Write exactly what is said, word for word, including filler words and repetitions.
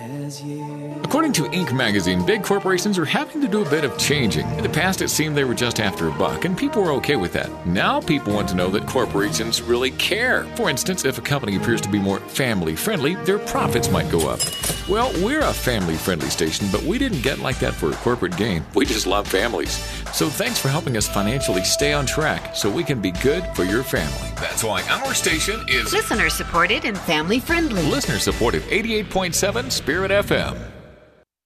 According to Inc magazine, big corporations are having to do a bit of changing. In the past, it seemed they were just after a buck, and people were okay with that. Now people want to know that corporations really care. For instance, if a company appears to be more family-friendly, their profits might go up. Well, we're a family-friendly station, but we didn't get like that for a corporate gain. We just love families. So thanks for helping us financially stay on track so we can be good for your family. That's why our station is listener-supported and family-friendly. Listener-supported eighty-eight point seven Spirit F M.